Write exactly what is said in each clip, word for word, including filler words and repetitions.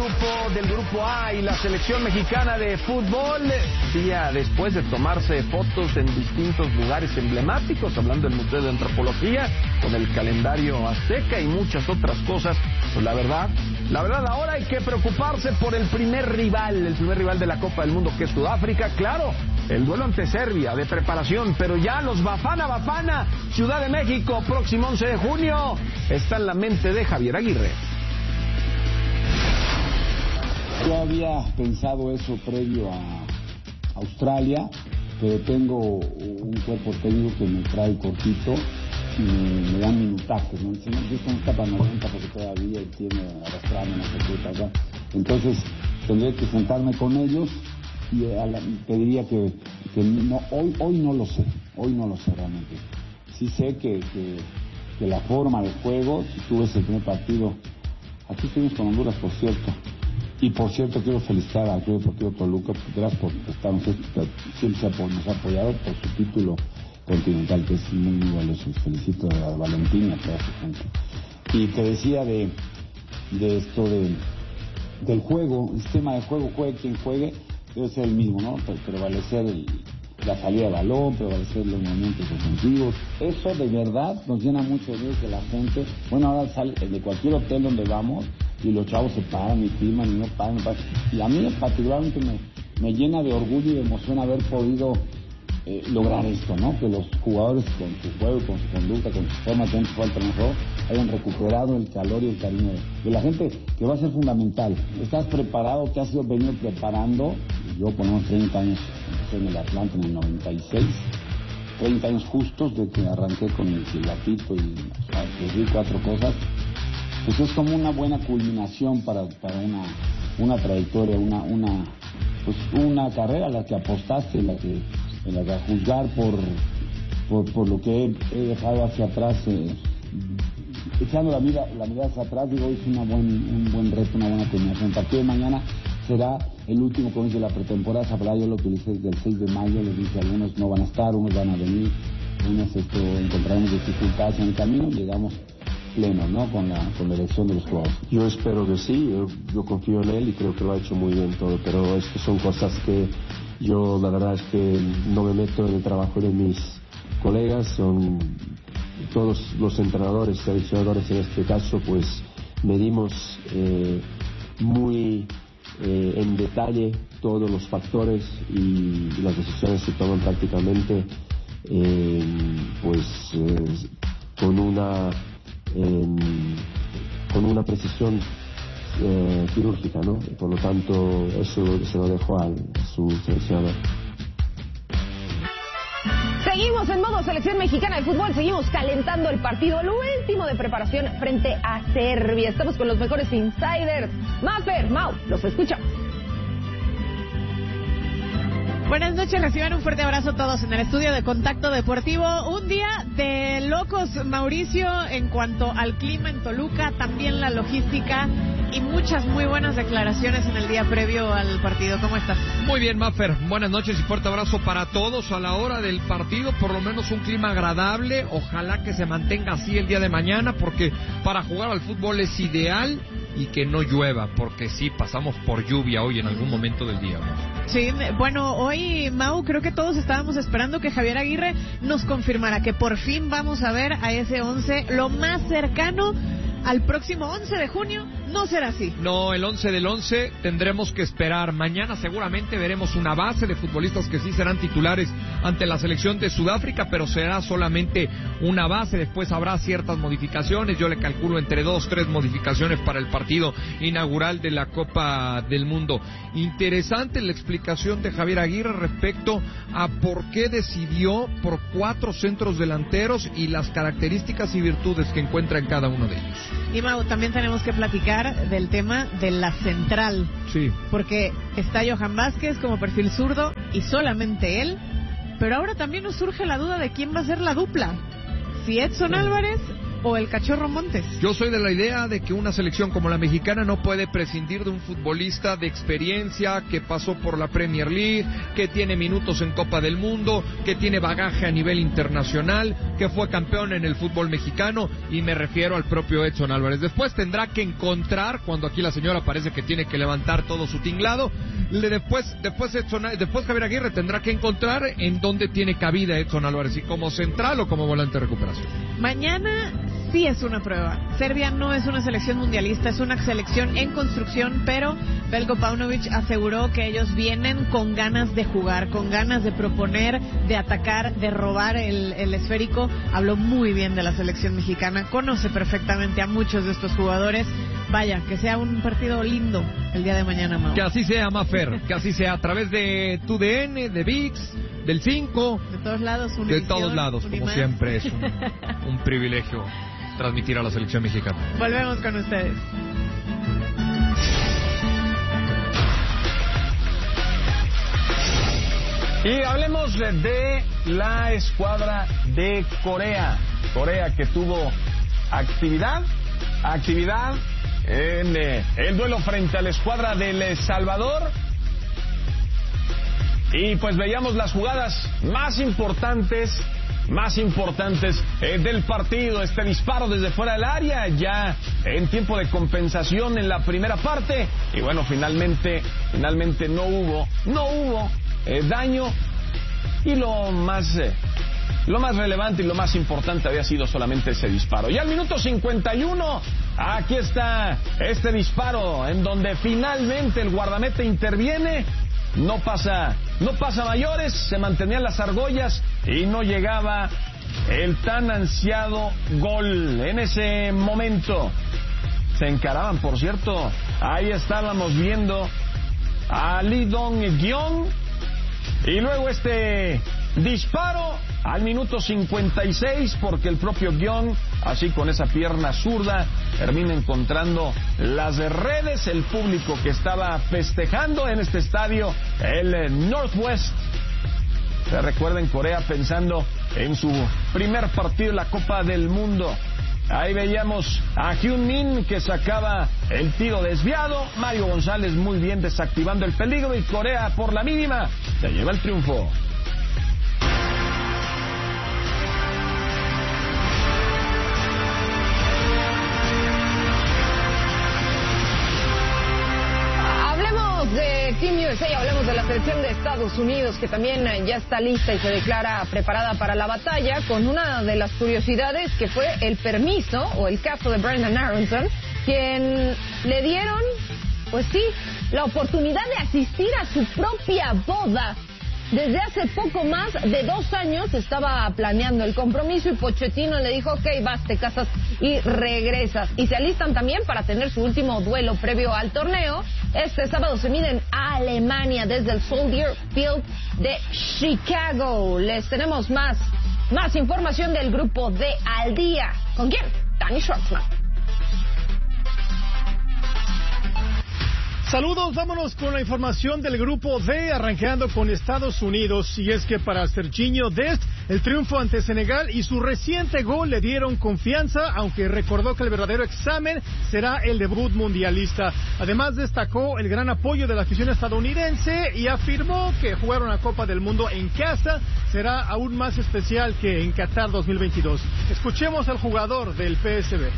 grupo del grupo A y la selección mexicana de fútbol, día después de tomarse fotos en distintos lugares emblemáticos, hablando del Museo de Antropología, con el calendario azteca y muchas otras cosas, pues la verdad, la verdad ahora hay que preocuparse por el primer rival, el primer rival de la Copa del Mundo, que es Sudáfrica. Claro, el duelo ante Serbia de preparación, pero ya los Bafana Bafana, Ciudad de México, próximo once de junio, está en la mente de Javier Aguirre. Yo había pensado eso previo a Australia, pero tengo un cuerpo técnico que me trae cortito y me, me dan minutajes, ¿no? Dicen, no, esto no está para noventa porque todavía tiene arrastrarme, no sé qué, tal, tal. Entonces tendré que sentarme con ellos y a la, te diría que, que no, hoy, hoy no lo sé, hoy no lo sé realmente. Sí sé que, que, que la forma de juego, si tú ves el primer partido, aquí estuvimos con Honduras, por cierto. Y por cierto, quiero felicitar al Club Deportivo Toluca, gracias por estarnos, siempre nos ha apoyado por su título continental, que es muy, muy valioso. Felicito a Valentín y a toda su gente. Y te decía de, de esto de, del juego, el sistema de juego, juegue quien juegue, debe ser el mismo, ¿no? Prevalecer el, la salida de balón, prevalecer los movimientos ofensivos. Eso de verdad nos llena mucho de que la gente, bueno, ahora sale de cualquier hotel donde vamos, y los chavos se paran y firman y no paran, no paran. Y a mí particularmente me, me llena de orgullo y de emoción haber podido eh, lograr esto, ¿no? Que los jugadores con su juego, con su conducta, con su forma de jugar al terreno hayan recuperado el calor y el cariño de, de la gente, que va a ser fundamental. Estás preparado, te has ido venido preparando. Yo ponemos treinta años, empecé en el Atlante en el noventa y seis, treinta años justos de que arranqué con el silbatito y o sea, pues, cuatro cosas. Pues es como una buena culminación para, para una, una trayectoria, una, una, pues una carrera a la que apostaste, en la que, en la que a juzgar por, por, por lo que he, he dejado hacia atrás, eh, echando la mirada, la mirada hacia atrás, digo, es una buen, un buen reto, una buena culminación. El partido de mañana será el último comienzo de la pretemporada, esa palabra yo lo utilicé desde el seis de mayo, les dije, algunos no van a estar, unos van a venir, unos esto, encontraremos dificultades en el camino, llegamos pleno, ¿no? Con la, con la elección de los jugadores. Yo espero que sí, yo, yo confío en él y creo que lo ha hecho muy bien todo, pero es que son cosas que yo la verdad es que no me meto en el trabajo de mis colegas, son todos los entrenadores, seleccionadores en este caso, pues medimos eh, muy eh, en detalle todos los factores y las decisiones se toman prácticamente eh, pues eh, con una Eh, con una precisión eh, quirúrgica, ¿no? Por lo tanto, eso se lo dejo a su seleccionador. Seguimos en modo selección mexicana de fútbol, seguimos calentando el partido, el último de preparación frente a Serbia. Estamos con los mejores insiders. Mafer, Mau, los escuchamos. Buenas noches, reciban un fuerte abrazo todos en el estudio de Contacto Deportivo. Un día de locos, Mauricio, en cuanto al clima en Toluca, también la logística y muchas muy buenas declaraciones en el día previo al partido. ¿Cómo estás? Muy bien, Mafer. Buenas noches y fuerte abrazo para todos a la hora del partido. Por lo menos un clima agradable. Ojalá que se mantenga así el día de mañana, porque para jugar al fútbol es ideal y que no llueva, porque sí, pasamos por lluvia hoy en algún momento del día, ¿no? Sí, bueno, hoy, Mau, creo que todos estábamos esperando que Javier Aguirre nos confirmara que por fin vamos a ver a ese once lo más cercano al próximo once de junio. No será así. No, el once del once tendremos que esperar. Mañana seguramente veremos una base de futbolistas que sí serán titulares ante la selección de Sudáfrica, pero será solamente una base. Después habrá ciertas modificaciones. Yo le calculo entre dos, tres modificaciones para el partido inaugural de la Copa del Mundo. Interesante la explicación de Javier Aguirre respecto a por qué decidió por cuatro centros delanteros y las características y virtudes que encuentra en cada uno de ellos. Y Mau, también tenemos que platicar del tema de la central. Sí. Porque está Johan Vázquez como perfil zurdo y solamente él, pero ahora también nos surge la duda de quién va a ser la dupla. Si Edson Álvarez o el Cachorro Montes? Yo soy de la idea de que una selección como la mexicana no puede prescindir de un futbolista de experiencia que pasó por la Premier League, que tiene minutos en Copa del Mundo, que tiene bagaje a nivel internacional, que fue campeón en el fútbol mexicano, y me refiero al propio Edson Álvarez. Después tendrá que encontrar, cuando aquí la señora parece que tiene que levantar todo su tinglado, le después después Edson, después Javier Aguirre tendrá que encontrar en dónde tiene cabida Edson Álvarez, si como central o como volante de recuperación. Mañana sí es una prueba. Serbia no es una selección mundialista, es una selección en construcción, pero Veljko Paunovic aseguró que ellos vienen con ganas de jugar, con ganas de proponer, de atacar, de robar el, el esférico. Habló muy bien de la selección mexicana, conoce perfectamente a muchos de estos jugadores. Vaya, que sea un partido lindo el día de mañana, Mau. Que así sea, Mafer, que así sea, a través de tu D N, de ViX, del cinco, de todos lados, Univisión, de todos lados, como Unimás. siempre es un, un privilegio transmitir a la selección mexicana. Volvemos con ustedes. Y hablemos de la escuadra de Corea. Corea que tuvo actividad, actividad en eh, el duelo frente a la escuadra del El Salvador. Y pues veíamos las jugadas más importantes, más importantes eh, del partido. Este disparo desde fuera del área, ya en tiempo de compensación en la primera parte. Y bueno, finalmente, finalmente no hubo, no hubo eh, daño. Y lo más, eh, lo más relevante y lo más importante había sido solamente ese disparo. Y al minuto cincuenta y uno, aquí está este disparo en donde finalmente el guardameta interviene. No pasa, no pasa mayores, se mantenían las argollas y no llegaba el tan ansiado gol. En ese momento se encaraban, por cierto, ahí estábamos viendo a Lee Dong-gyeon y luego este disparo al minuto cincuenta y seis, porque el propio Gyeon, así con esa pierna zurda, termina encontrando las redes. El público que estaba festejando en este estadio, el Northwest, se recuerda en Corea pensando en su primer partido en la Copa del Mundo. Ahí veíamos a Hyun-min que sacaba el tiro desviado, Mario González muy bien desactivando el peligro, y Corea por la mínima se lleva el triunfo. De Team U S A, hablemos de la selección de Estados Unidos, que también ya está lista y se declara preparada para la batalla, con una de las curiosidades que fue el permiso o el caso de Brendan Aronson, quien le dieron, pues sí, la oportunidad de asistir a su propia boda. Desde hace poco más de dos años estaba planeando el compromiso y Pochettino le dijo, ok, vas, te casas y regresas. Y se alistan también para tener su último duelo previo al torneo. Este sábado se miden a Alemania desde el Soldier Field de Chicago. Les tenemos más, más información del grupo de Al Día. ¿Con quién? Dani Schwartzman. Saludos, vámonos con la información del grupo D, arrancando con Estados Unidos. Y es que para Serginho Dest, el triunfo ante Senegal y su reciente gol le dieron confianza, aunque recordó que el verdadero examen será el debut mundialista. Además destacó el gran apoyo de la afición estadounidense y afirmó que jugar una Copa del Mundo en casa será aún más especial que en Qatar dos mil veintidós. Escuchemos al jugador del P S V.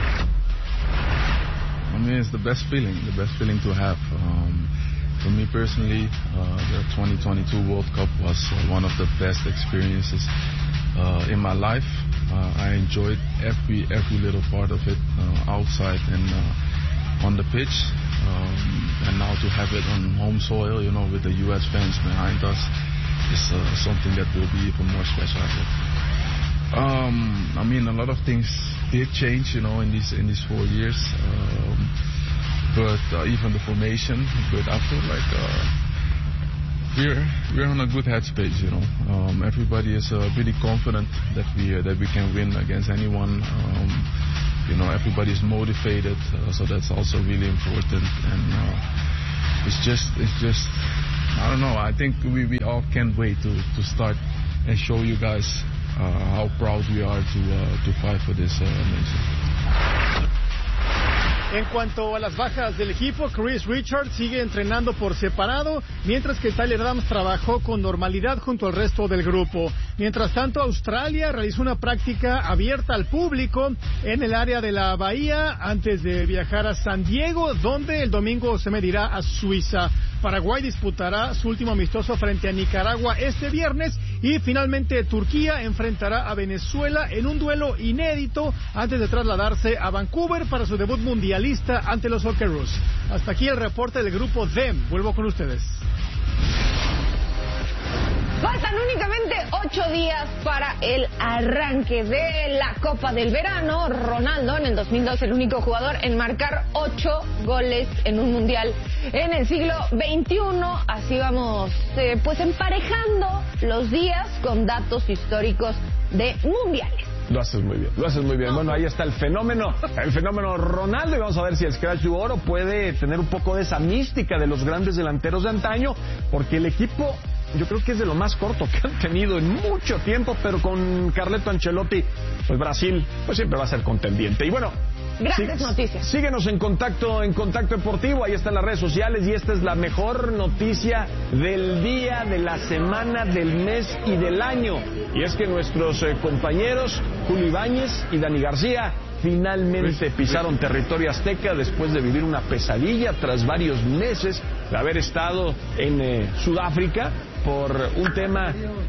I mean, it's the best feeling, the best feeling to have. Um, for me personally, uh, the twenty twenty-two World Cup was uh, one of the best experiences uh, in my life. Uh, I enjoyed every every little part of it, uh, outside and uh, on the pitch. Um, and now to have it on home soil, you know, with the U S fans behind us, is uh, something that will be even more special, I think. Um, I mean, a lot of things did change, you know, in these in these four years. Um, but uh, even the formation, but I feel like uh, we're we're on a good headspace, you know. Um, everybody is uh, pretty confident that we uh, that we can win against anyone. Um, you know, everybody is motivated, uh, so that's also really important. And uh, it's just it's just I don't know. I think we we all can't wait to to start and show you guys uh, how proud we are to uh, to fight for this uh, nation. En cuanto a las bajas del equipo, Chris Richards sigue entrenando por separado, mientras que Tyler Adams trabajó con normalidad junto al resto del grupo. Mientras tanto, Australia realizó una práctica abierta al público en el área de la Bahía antes de viajar a San Diego, donde el domingo se medirá a Suiza. Paraguay disputará su último amistoso frente a Nicaragua este viernes y finalmente Turquía enfrentará a Venezuela en un duelo inédito antes de trasladarse a Vancouver para su debut mundialista ante los Socceroos. Hasta aquí el reporte del grupo D. Vuelvo con ustedes. Faltan únicamente ocho días para el arranque de la Copa del Verano. Ronaldo, en el dos mil dos, el único jugador en marcar ocho goles en un mundial en el siglo veintiuno. Así vamos, eh, pues emparejando los días con datos históricos de mundiales. Lo haces muy bien, lo haces muy bien. Bueno, ahí está el fenómeno, el fenómeno Ronaldo, y vamos a ver si el Scratch de Oro puede tener un poco de esa mística de los grandes delanteros de antaño, porque el equipo yo creo que es de lo más corto que han tenido en mucho tiempo, pero con Carleto Ancelotti, pues Brasil pues siempre va a ser contendiente. Y bueno, grandes sí, noticias. Síguenos en contacto, en Contacto Deportivo, ahí están las redes sociales, y esta es la mejor noticia del día, de la semana, del mes y del año. Y es que nuestros eh, compañeros Julio Ibáñez y Dani García finalmente pisaron territorio azteca después de vivir una pesadilla tras varios meses de haber estado en eh, Sudáfrica por un tema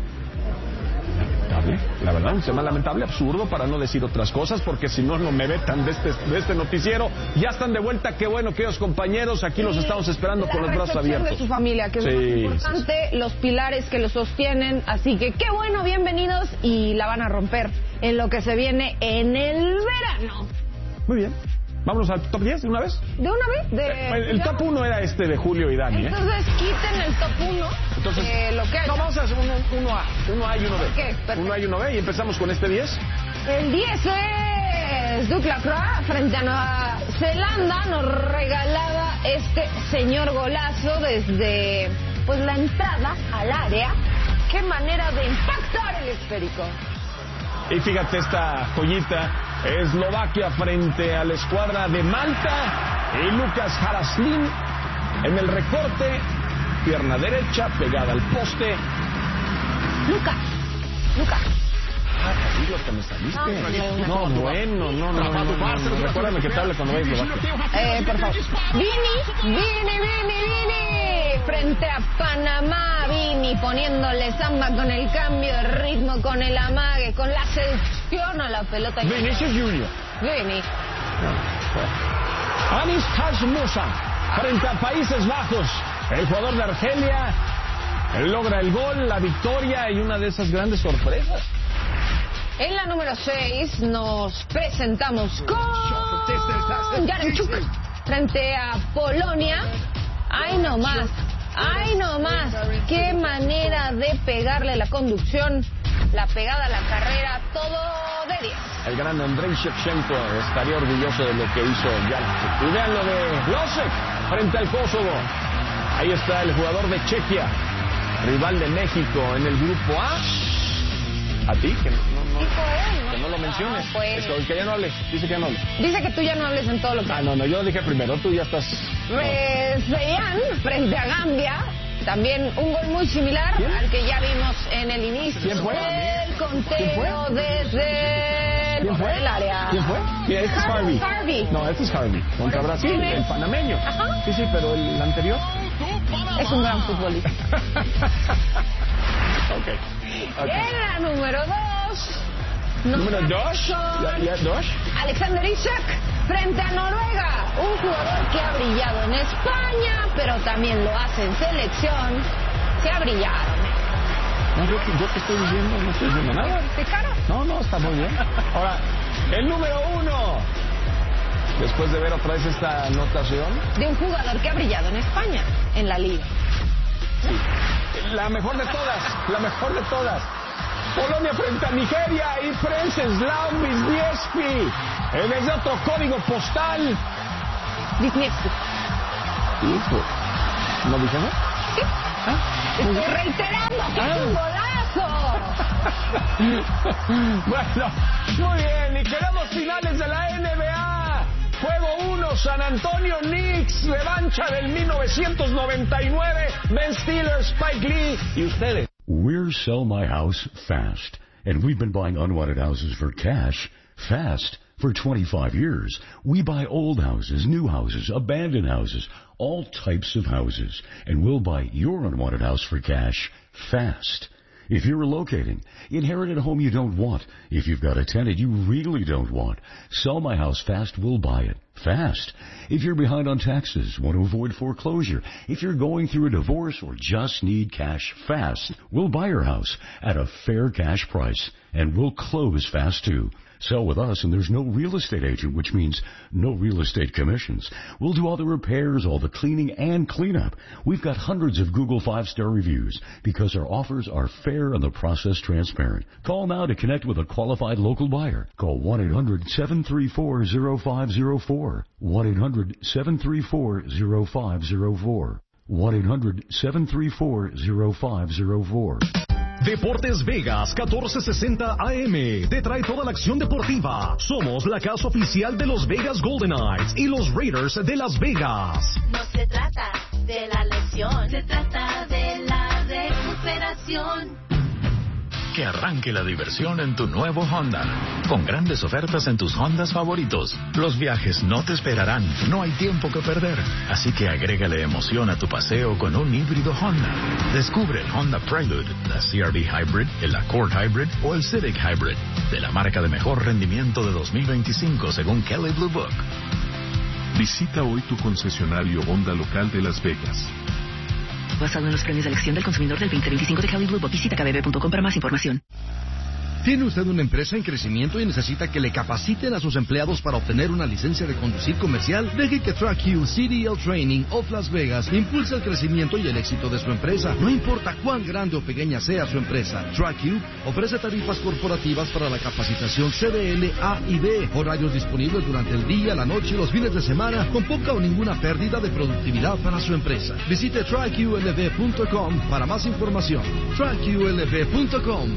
lamentable, la verdad, un tema lamentable, absurdo, para no decir otras cosas, porque si no, no me vetan de este, de este noticiero. Ya están de vuelta, qué bueno, queridos compañeros, aquí los estamos esperando con los brazos abiertos. De su familia, que es sí, lo más importante, sí, los pilares que los sostienen, así que qué bueno, bienvenidos, y la van a romper en lo que se viene en el verano. Muy bien. Vámonos al top diez de una vez. ¿De una vez? De, el el top uno era este de Julio y Dani. Entonces, ¿eh? Quiten el top uno. Entonces, eh, lo que hay. No, vamos a hacer uno, uno A. Uno A y uno B. Okay, uno A y uno B, y empezamos con este diez. El diez es Duke Lacroix frente a Nueva Zelanda. Nos regalaba este señor golazo desde pues la entrada al área. Qué manera de impactar el esférico. Y fíjate esta joyita, Eslovaquia frente a la escuadra de Malta, y Lucas Haraslin en el recorte, pierna derecha pegada al poste. Lucas, Lucas. Ah, así lo que me saliste. No, no, bueno, no, no, no, no. Recuérdame que te hable cuando vayas a Eslovaquia. Eh, por favor. Vini, Vini, Vini, Vini. Frente a Panamá, Vini poniéndole samba con el cambio de ritmo, con el amague, con la seducción a la pelota. Vinicius Junior. Vini. Anis Hasmusa frente a Países Bajos. El jugador de Argelia logra el gol, la victoria y una de esas grandes sorpresas. En la número seis nos presentamos con Yaremchuk frente a Polonia. ¡Ay, no más! ¡Ay, no más! ¡Qué manera de pegarle la conducción, la pegada a la carrera, todo de diez! El gran Andrei Shevchenko estaría orgulloso de lo que hizo Yaremchuk. Y vean lo de Losek frente al Kosovo. Ahí está el jugador de Chequia, rival de México en el grupo A. ¿A ti? Que no, no, no, que no lo menciones. No, pues. Es que ya no hables. Dice que ya no hables. Dice que tú ya no hables en todo lo que... Ah, no, no, yo lo dije primero. Tú ya estás... Rezeian frente a Gambia. También un gol muy similar ¿Quién? al que ya vimos en el inicio. ¿Quién fue? El conteo desde el, fue? el área. ¿Quién fue? Mira, este es Harvey. Harvey. No, este es Harvey. Contra Brasil, ¿Sí? el panameño. Ajá. Sí, sí, pero el anterior... Es un gran futbolista. Okay. Okay. En la número dos. Número dos. ¿Ya, ya, dos? Alexander Isak frente a Noruega. Un jugador que ha brillado en España, pero también lo hace en selección. Se ha brillado. No, yo, yo te estoy diciendo, no estoy diciendo nada. ¿De cara? No, no, está muy bien. Ahora, el número uno. Después de ver otra vez esta anotación. De un jugador que ha brillado en España, en la liga. Sí. La mejor de todas, la mejor de todas. Polonia frente a Nigeria y Przeslaw Wisniewski. Desde otro código postal. Wisniewski. ¿No dije no? Sí. ¿Ah? Estoy reiterando que ah. es un golazo. Bueno, muy bien, y quedamos finales de la N B A. Juego uno, San Antonio Knicks, revancha del mil novecientos noventa y nueve, Ben Stiller, Spike Lee, y ustedes. We're Sell My House Fast, and we've been buying unwanted houses for cash fast for twenty-five years. We buy old houses, new houses, abandoned houses, all types of houses, and we'll buy your unwanted house for cash fast. If you're relocating, inherited a home you don't want, if you've got a tenant you really don't want, Sell My House Fast will buy it fast. If you're behind on taxes, want to avoid foreclosure, if you're going through a divorce or just need cash fast, we'll buy your house at a fair cash price, and we'll close fast too. Sell with us, and there's no real estate agent, which means no real estate commissions. We'll do all the repairs, all the cleaning, and cleanup. We've got hundreds of Google five-star reviews because our offers are fair and the process transparent. Call now to connect with a qualified local buyer. Call one eight hundred seven three four zero five zero four. one eight hundred seven three four zero five zero four. one eight hundred seven three four zero five zero four. Deportes Vegas catorce sesenta A M te trae toda la acción deportiva. Somos la casa oficial de los Vegas Golden Knights y los Raiders de Las Vegas. No se trata de la lesión, se trata de la recuperación. Que arranque la diversión en tu nuevo Honda, con grandes ofertas en tus Hondas favoritos. Los viajes no te esperarán, no hay tiempo que perder, así que agrégale emoción a tu paseo con un híbrido Honda. Descubre el Honda Prelude, la C R V Hybrid, el Accord Hybrid o el Civic Hybrid, de la marca de mejor rendimiento de dos mil veinticinco según Kelley Blue Book. Visita hoy tu concesionario Honda local de Las Vegas. Basado en los premios de elección del consumidor del veinte veinticinco de Kelley Blue Book. Visita K B B punto com para más información. ¿Tiene usted una empresa en crecimiento y necesita que le capaciten a sus empleados para obtener una licencia de conducir comercial? Deje que TrackU C D L Training of Las Vegas impulse el crecimiento y el éxito de su empresa. No importa cuán grande o pequeña sea su empresa, TrackU ofrece tarifas corporativas para la capacitación C D L, A y B. Horarios disponibles durante el día, la noche y los fines de semana, con poca o ninguna pérdida de productividad para su empresa. Visite track U L V punto com para más información. track U L V punto com.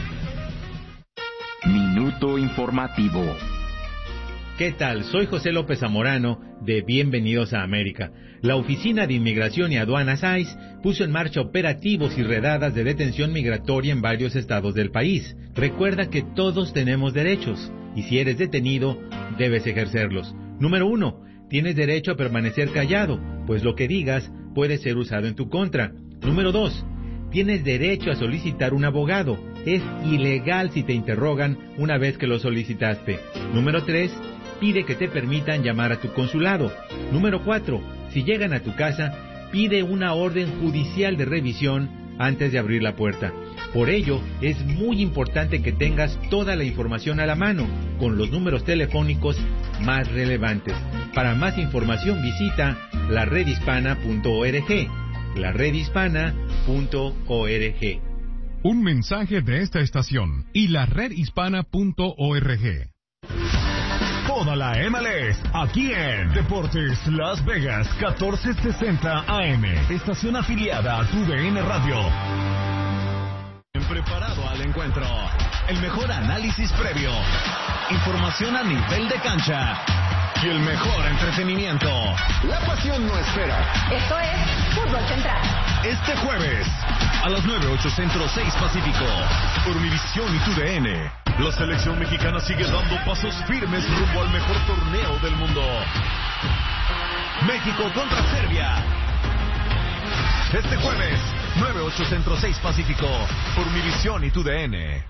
Minuto informativo. ¿Qué tal? Soy José López Zamorano de Bienvenidos a América. La Oficina de Inmigración y Aduanas I C E puso en marcha operativos y redadas de detención migratoria en varios estados del país. Recuerda que todos tenemos derechos y si eres detenido, debes ejercerlos. Número uno, tienes derecho a permanecer callado, pues lo que digas puede ser usado en tu contra. Número dos, tienes derecho a solicitar un abogado. Es ilegal si te interrogan una vez que lo solicitaste. Número tres, pide que te permitan llamar a tu consulado. Número cuatro, si llegan a tu casa, pide una orden judicial de revisión antes de abrir la puerta. Por ello, es muy importante que tengas toda la información a la mano, con los números telefónicos más relevantes. Para más información visita la red hispana punto org. la red hispana punto org. Un mensaje de esta estación y la red hispana punto org. Toda la M L S aquí en Deportes Las Vegas catorce sesenta A M, estación afiliada a tu D N Radio. Preparado al encuentro, el mejor análisis previo, información a nivel de cancha y el mejor entretenimiento. La pasión no espera. Esto es Fútbol Central. Este jueves a las nueve, ocho Centro, seis Pacífico, por Univisión y tu D N. La selección mexicana sigue dando pasos firmes rumbo al mejor torneo del mundo. México contra Serbia. Este jueves, nueve, ocho Centro, seis Pacífico, por Univisión y tu D N.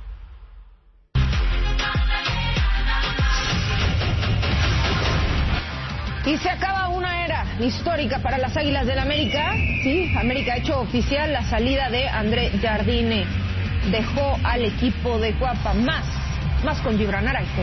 Y se acaba una era histórica para las Águilas del América. Sí, América ha hecho oficial la salida de André Jardine. Dejó al equipo de Cuapa. Más, más con Gibran Araijo.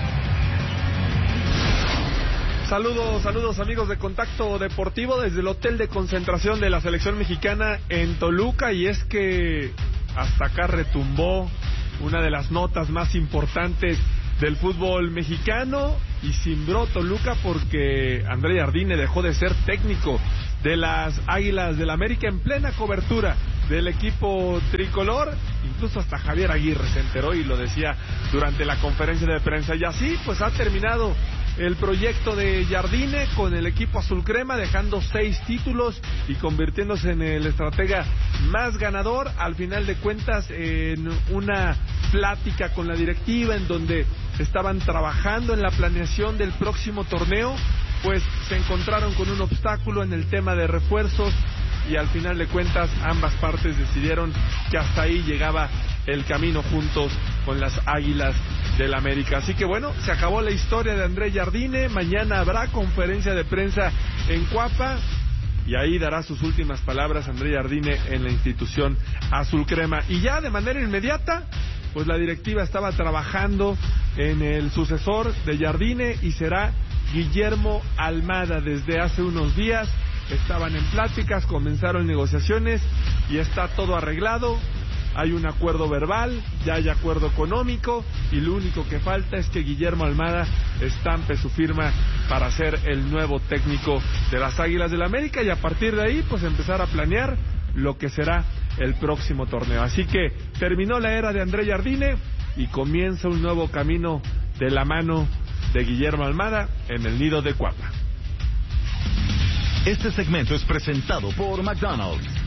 Saludos, saludos amigos de Contacto Deportivo desde el hotel de concentración de la selección mexicana en Toluca. Y es que hasta acá retumbó una de las notas más importantes del fútbol mexicano y cimbró Toluca porque André Jardine dejó de ser técnico de las Águilas del América en plena cobertura del equipo tricolor. Incluso hasta Javier Aguirre se enteró y lo decía durante la conferencia de prensa. Y así pues ha terminado el proyecto de Jardine con el equipo azul crema, dejando seis títulos y convirtiéndose en el estratega más ganador. Al final de cuentas, en una plática con la directiva en donde estaban trabajando en la planeación del próximo torneo, pues se encontraron con un obstáculo en el tema de refuerzos y al final de cuentas ambas partes decidieron que hasta ahí llegaba el camino juntos con las Águilas del América. Así que bueno, se acabó la historia de André Jardine. Mañana habrá conferencia de prensa en Cuapa y ahí dará sus últimas palabras André Jardine en la institución azul crema. Y ya de manera inmediata, pues la directiva estaba trabajando en el sucesor de Jardine y será Guillermo Almada. Desde hace unos días estaban en pláticas, comenzaron negociaciones y está todo arreglado. Hay un acuerdo verbal, ya hay acuerdo económico y lo único que falta es que Guillermo Almada estampe su firma para ser el nuevo técnico de las Águilas del América y a partir de ahí pues empezar a planear lo que será el próximo torneo. Así que terminó la era de André Jardine y comienza un nuevo camino de la mano de Guillermo Almada en el nido de Cuapa. Este segmento es presentado por McDonald's.